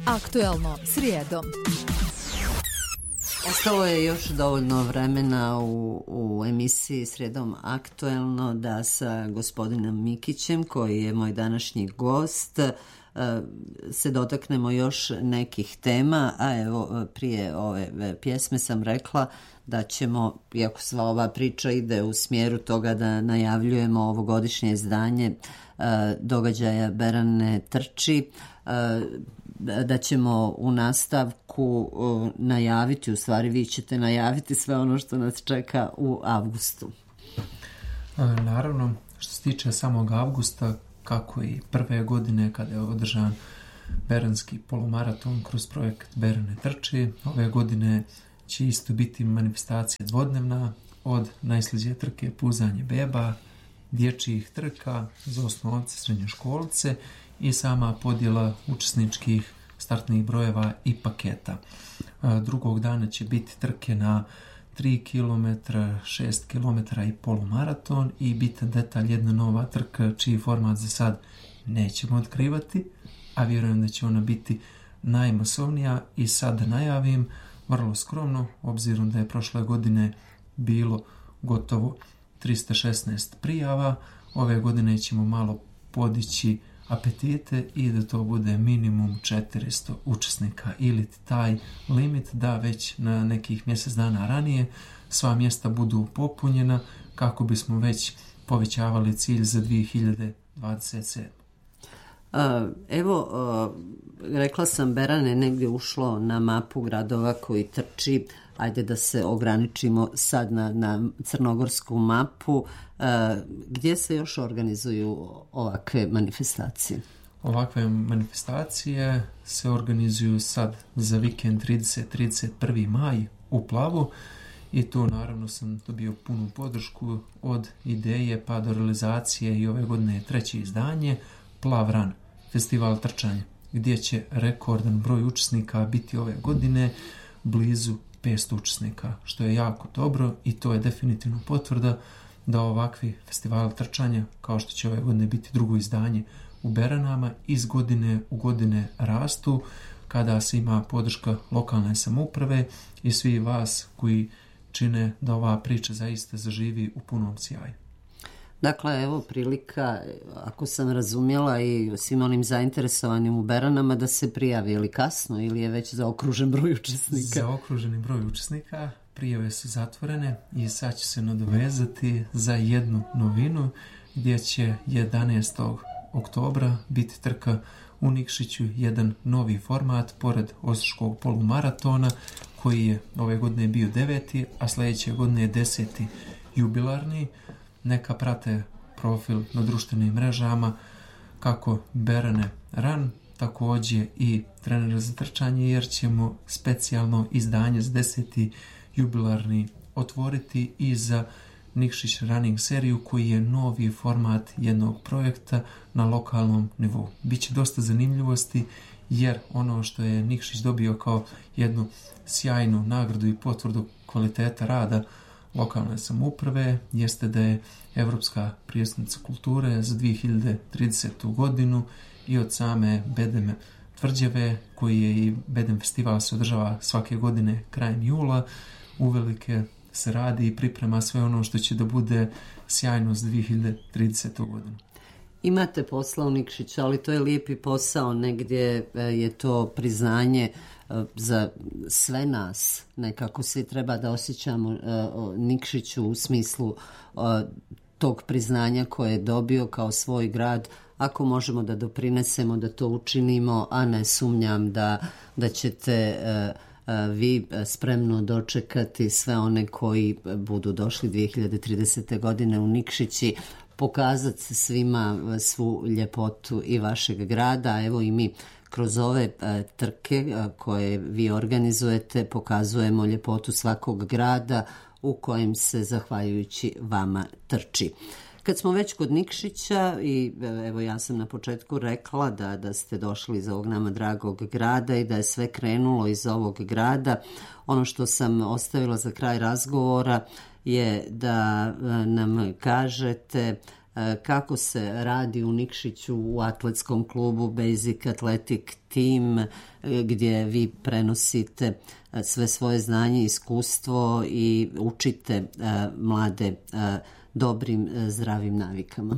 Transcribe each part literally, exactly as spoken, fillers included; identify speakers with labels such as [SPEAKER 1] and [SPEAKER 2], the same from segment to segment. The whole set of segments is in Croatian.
[SPEAKER 1] Aktuelno srijedom.
[SPEAKER 2] Ostalo je još dovoljno vremena u, u emisiji Srijedom aktuelno da sa gospodinom Mikićem, koji je moj današnji gost, se dotaknemo još nekih tema, a evo prije ove pjesme sam rekla da ćemo, iako sva ova priča ide u smjeru toga da najavljujemo ovogodišnje izdanje događaja Berane trči, da ćemo u nastavku najaviti, u stvari vi ćete najaviti sve ono što nas čeka u avgustu.
[SPEAKER 3] Naravno, što se tiče samog avgusta, kako i prve godine kada je održan beranski polumaraton kroz projekt Berane trči, ove godine će isto biti manifestacija dvodnevna od najslađe trke puzanje beba, dječjih trka za osnovce, srednjoškolce i sama podjela učesničkih startnih brojeva i paketa. Drugog dana će biti trke na tri kilometra, šest kilometara i polumaraton i bitan detalj jedna nova trka čiji format za sad nećemo otkrivati, a vjerujem da će ona biti najmasovnija i sad da najavim vrlo skromno, obzirom da je prošle godine bilo gotovo tristo šesnaest prijava, ove godine ćemo malo podići apetite i da to bude minimum četiristo učesnika ili taj limit da već na nekih mjesec dana ranije sva mjesta budu popunjena kako bismo već povećavali cilj za dvije hiljade dvadeset sedme.
[SPEAKER 2] Uh, evo, uh, rekla sam, Berane negdje ušlo na mapu gradova koji trči, ajde da se ograničimo sad na, na crnogorsku mapu, uh, gdje se još organizuju ovakve manifestacije?
[SPEAKER 3] Ovakve manifestacije se organizuju sad za vikend trideset do trideset prvi maj u Plavu i tu naravno sam dobio punu podršku od ideje pa do realizacije i ove godine je treće izdanje Plav Run, festival trčanja, gdje će rekordan broj učesnika biti ove godine blizu petsto učesnika, što je jako dobro i to je definitivno potvrda da ovakvi festivali trčanja, kao što će ove godine biti drugo izdanje u Beranama, iz godine u godine rastu kada se ima podrška lokalne samouprave i svi vas koji čine da ova priča zaista zaživi u punom sjaju.
[SPEAKER 2] Dakle, evo prilika, ako sam razumjela, i svim onim zainteresovanim u Beranama da se prijavi, ili kasno ili je već zaokružen broj učesnika?
[SPEAKER 3] Zaokruženi broj učesnika, prijave su zatvorene i sad će se nadovezati za jednu novinu gdje će jedanaestog oktobra biti trka u Nikšiću, jedan novi format pored Osječkog polumaratona koji je ove godine bio deveti, a sljedeće godine je deseti jubilarni. Neka prate profil na društvenim mrežama kako Berane Run, također i trener za trčanje, jer ćemo specijalno izdanje za deseti jubilarni otvoriti i za Nikšić Running seriju koji je novi format jednog projekta na lokalnom nivou. Biće dosta zanimljivosti jer ono što je Nikšić dobio kao jednu sjajnu nagradu i potvrdu kvaliteta rada lokalne samouprave jeste da je Evropska prijestolnica kulture za dvije hiljade tridesetu godinu i od same Bedem tvrđave, koji je i Bedem festival se održava svake godine krajem jula, uvelike se radi i priprema sve ono što će da bude sjajno za dvije hiljade tridesetu godinu.
[SPEAKER 2] Imate posla u Nikšiću, ali to je lijepi posao, negdje je to priznanje za sve nas. Nekako svi treba da osjećamo Nikšiću u smislu tog priznanja koje je dobio kao svoj grad. Ako možemo da doprinesemo da to učinimo, a ne sumnjam da, da ćete vi spremno dočekati sve one koji budu došli dvije hiljade tridesete godine u Nikšići, pokazati svima svu ljepotu i vašeg grada. Evo i mi kroz ove e, trke e, koje vi organizujete pokazujemo ljepotu svakog grada u kojem se zahvaljujući vama trči. Kad smo već kod Nikšića i evo ja sam na početku rekla da, da ste došli iz ovog nama dragog grada i da je sve krenulo iz ovog grada, ono što sam ostavila za kraj razgovora je da nam kažete kako se radi u Nikšiću u atletskom klubu Basic Athletic Team, gdje vi prenosite sve svoje znanje i iskustvo i učite mlade dobrim zdravim navikama.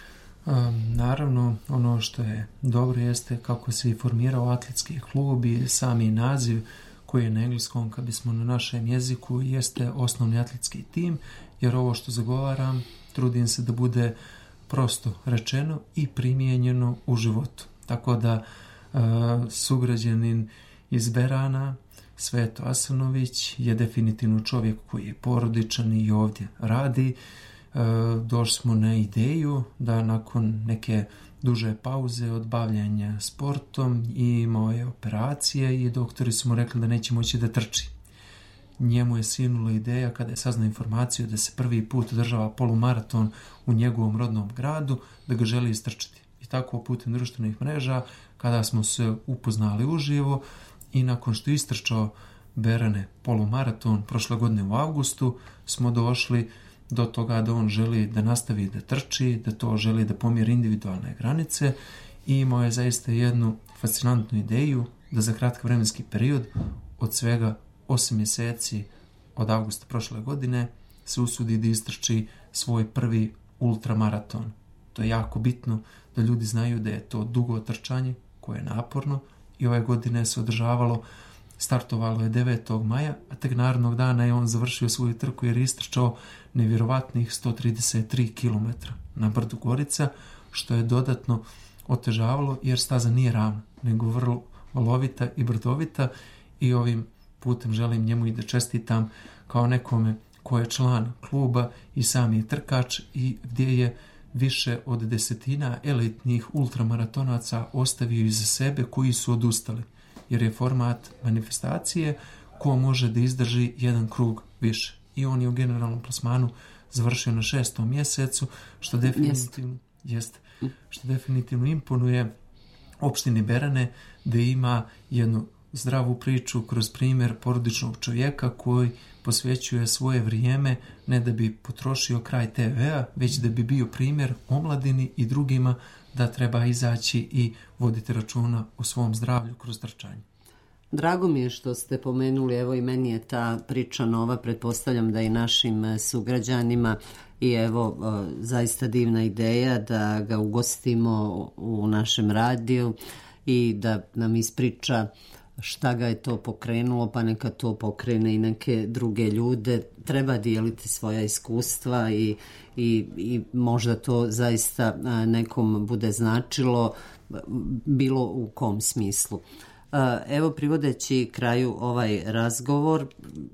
[SPEAKER 3] Naravno, ono što je dobro jeste kako se i formirao atletski klub i sami naziv koji je na engleskom, kad bismo na našem jeziku, jeste osnovni atletski tim, jer ovo što zagovaram trudim se da bude prosto rečeno i primijenjeno u životu. Tako da uh, sugrađanin iz Berana, Sveto Asanović, je definitivno čovjek koji je porodičan i ovdje radi. Uh, došli smo na ideju da nakon neke duže pauze od bavljenja sportom i imao je operacije i doktori su mu rekli da neće moći da trči. Njemu je sinula ideja kada je saznao informaciju da se prvi put održava polumaraton u njegovom rodnom gradu, da ga želi istrčati. I tako putem društvenih mreža, kada smo se upoznali uživo i nakon što je istrčao Berane polumaraton prošle godine u avgustu, smo došli do toga da on želi da nastavi da trči, da to želi da pomjeri individualne granice i imao je zaista jednu fascinantnu ideju da za kratki vremenski period od svega osam mjeseci od avgusta prošle godine se usudi da istrči svoj prvi ultramaraton. To je jako bitno da ljudi znaju da je to dugo trčanje koje je naporno i ove godine se održavalo, startovalo je devetog maja, a tek narednog dana je on završio svoju trku jer je istrčao nevjerovatnih sto trideset tri kilometra na brdu Gorica, što je dodatno otežavalo jer staza nije ravna, nego vrlo valovita i brdovita i ovim putem želim njemu i da čestitam kao nekome ko je član kluba i sam je trkač i gdje je više od desetina elitnih ultramaratonaca ostavio iza sebe koji su odustali, jer je format manifestacije ko može da izdrži jedan krug više. I on je u generalnom plasmanu završio na šestom mjesecu, što definitivno, jest, što definitivno imponuje opštini Berane da ima jednu zdravu priču kroz primjer porodičnog čovjeka koji posvećuje svoje vrijeme ne da bi potrošio kraj te vea, već da bi bio primjer omladini i drugima da treba izaći i voditi računa o svom zdravlju kroz trčanje.
[SPEAKER 2] Drago mi je što ste pomenuli, evo i meni je ta priča nova, pretpostavljam da i našim sugrađanima i evo zaista divna ideja da ga ugostimo u našem radiju i da nam ispriča šta ga je to pokrenulo, pa neka to pokrene i neke druge ljude. Treba dijeliti svoja iskustva i, i, i možda to zaista nekom bude značilo, bilo u kom smislu. Evo, privodeći kraju ovaj razgovor,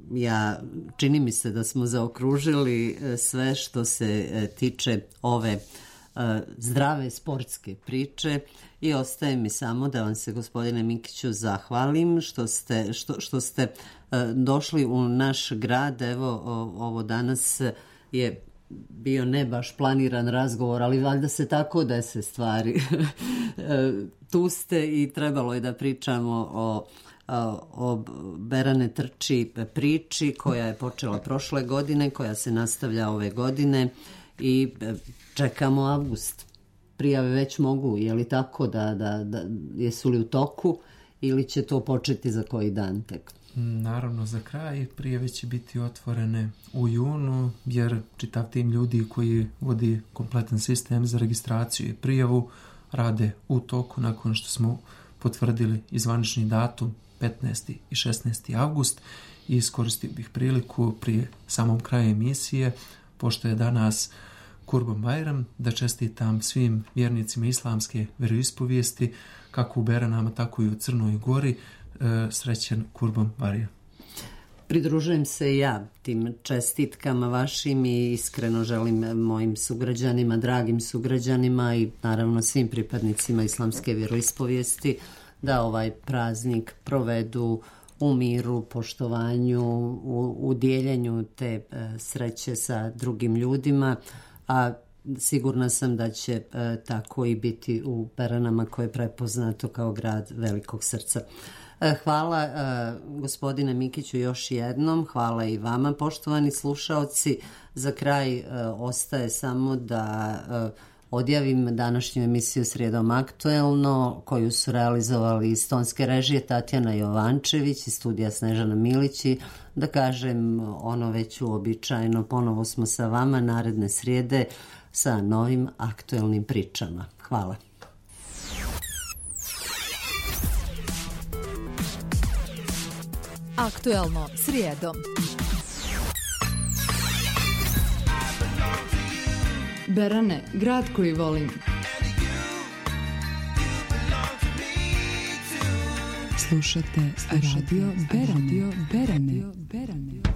[SPEAKER 2] ja čini mi se da smo zaokružili sve što se tiče ove zdrave sportske priče i ostaje mi samo da vam se, gospodine Mikiću, zahvalim što ste, što, što ste došli u naš grad. Evo, ovo danas je bio ne baš planiran razgovor, ali valjda se tako dese stvari. Tu ste i trebalo je da pričamo o, o, o Berane trči priči koja je počela prošle godine, koja se nastavlja ove godine i čekamo avgust. Prijave već mogu, je li tako, da, da, da jesu li u toku ili će to početi za koji dan tek?
[SPEAKER 3] Naravno, za kraj prijave će biti otvorene u junu, jer čitav tim ljudi koji vodi kompletan sistem za registraciju i prijavu rade u toku nakon što smo potvrdili izvanični datum petnaesti i šesnaesti avgust i iskoristio bih priliku prije samom kraju emisije, pošto je danas Kurban Bajram, da čestitam svim vjernicima islamske vjeroispovijesti, kako u Beranama, tako i u Crnoj Gori, srećan Kurban Bajram.
[SPEAKER 2] Pridružujem se i ja tim čestitkama vašim i iskreno želim mojim sugrađanima, dragim sugrađanima i naravno svim pripadnicima islamske vjeroispovijesti da ovaj praznik provedu u miru, poštovanju, u, u dijeljenju te e, sreće sa drugim ljudima, a sigurna sam da će e, tako i biti u Beranama koje je prepoznato kao grad velikog srca. Hvala gospodine Mikiću još jednom, hvala i vama poštovani slušaoci. Za kraj ostaje samo da odjavim današnju emisiju Srijedom aktuelno koju su realizovali iz tonske režije Tatjana Jovančević i studija Snežana Milići. Da kažem ono već uobičajeno, ponovo smo sa vama naredne srijede sa novim aktuelnim pričama. Hvala.
[SPEAKER 1] Aktuelno srijedom.
[SPEAKER 4] Berane, grad koji volim. Slušate, Slušate radio Berane. Radio Berane. Berane.